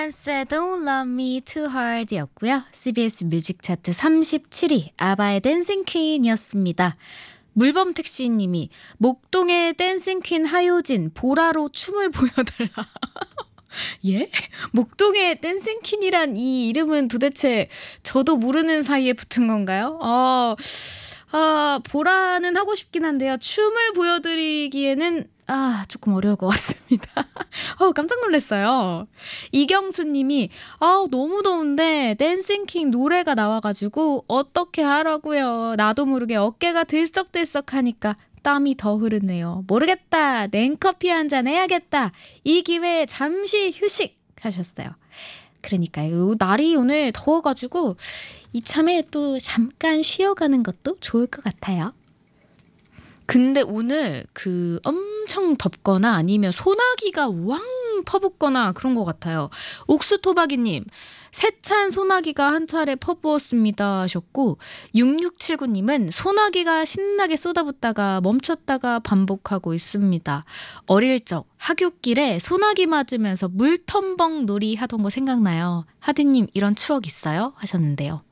론스의 Don't Love Me Too Hard 였고요. CBS 뮤직 차트 37위 아바의 댄싱 퀸이었습니다. 물범택시님이 목동의 댄싱 퀸 하효진 보라로 춤을 보여달라. 예? 목동의 댄싱 퀸이란 이 이름은 도대체 저도 모르는 사이에 붙은 건가요? 보라는 하고 싶긴 한데요. 춤을 보여드리기에는 조금 어려울 것 같습니다. 깜짝 놀랐어요. 이경수님이 너무 더운데 댄싱킹 노래가 나와가지고 어떻게 하라고요. 나도 모르게 어깨가 들썩들썩하니까 땀이 더 흐르네요. 모르겠다. 냉커피 한잔 해야겠다. 이 기회에 잠시 휴식 하셨어요. 그러니까요. 날이 오늘 더워가지고 이참에 또 잠깐 쉬어가는 것도 좋을 것 같아요. 근데 오늘 엄청 덥거나 아니면 소나기가 왕 퍼붓거나 그런 것 같아요. 옥수토박이님, 세찬 소나기가 한 차례 퍼부었습니다 하셨고, 6679님은 소나기가 신나게 쏟아붓다가 멈췄다가 반복하고 있습니다. 어릴 적 하굣길에 소나기 맞으면서 물텀벙 놀이 하던 거 생각나요. 하디님 이런 추억 있어요? 하셨는데요.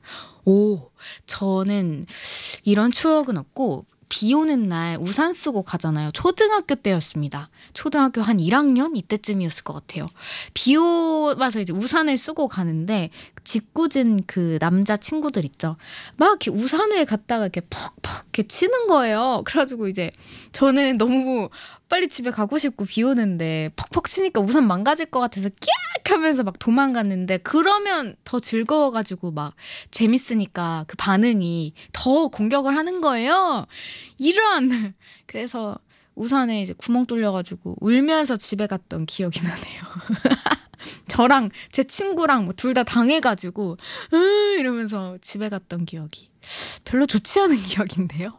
저는 이런 추억은 없고 비 오는 날 우산 쓰고 가잖아요. 초등학교 때였습니다. 초등학교 한 1학년 이때쯤이었을 것 같아요. 비 와서 이제 우산을 쓰고 가는데 짓궂은 그 남자 친구들 있죠. 막 이렇게 우산을 갖다가 이렇게 퍽퍽 이렇게 치는 거예요. 그래가지고 이제 저는 너무 빨리 집에 가고 싶고 비 오는데 퍽퍽 치니까 우산 망가질 것 같아서 끼악 하면서 막 도망갔는데, 그러면 더 즐거워가지고 막 재밌으니까 그 반응이 더 공격을 하는 거예요. 이런. 그래서 우산에 이제 구멍 뚫려가지고 울면서 집에 갔던 기억이 나네요. 저랑 제 친구랑 둘 다 당해가지고 이러면서 집에 갔던 기억이 별로 좋지 않은 기억인데요.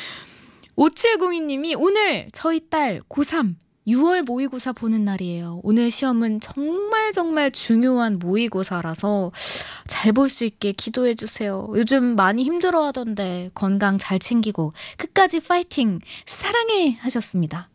5702님이 오늘 저희 딸 고3 6월 모의고사 보는 날이에요. 오늘 시험은 정말 중요한 모의고사라서 잘 볼 수 있게 기도해 주세요. 요즘 많이 힘들어 하던데 건강 잘 챙기고 끝까지 파이팅 사랑해 하셨습니다.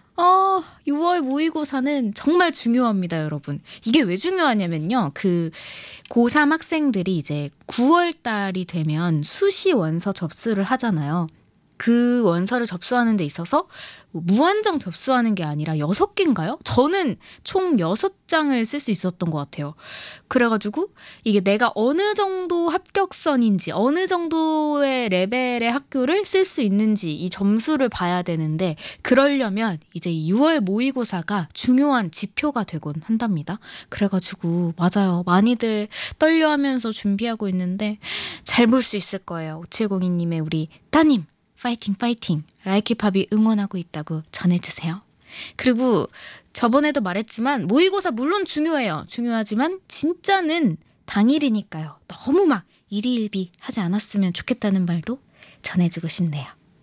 6월 모의고사는 정말 중요합니다, 여러분. 이게 왜 중요하냐면요. 고3 학생들이 이제 9월 달이 되면 수시 원서 접수를 하잖아요. 그 원서를 접수하는 데 있어서 무한정 접수하는 게 아니라 6개인가요? 저는 총 6장을 쓸 수 있었던 것 같아요. 그래가지고 이게 내가 어느 정도 합격선인지 어느 정도의 레벨의 학교를 쓸 수 있는지 이 점수를 봐야 되는데, 그러려면 이제 6월 모의고사가 중요한 지표가 되곤 한답니다. 그래가지고 맞아요. 많이들 떨려하면서 준비하고 있는데 잘 볼 수 있을 거예요. 5702님의 우리 따님 파이팅 라이키팝이 응원하고 있다고 전해주세요. 그리고 저번에도 말했지만 모의고사 물론 중요하지만 진짜는 당일이니까요. 너무 막 일희일비 하지 않았으면 좋겠다는 말도 전해주고 싶네요.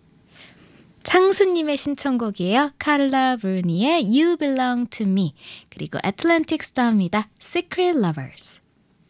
창수님의 신청곡이에요. 칼라 브루니의 You Belong to Me, 그리고 애틀랜틱 스타입니다. Secret Lovers.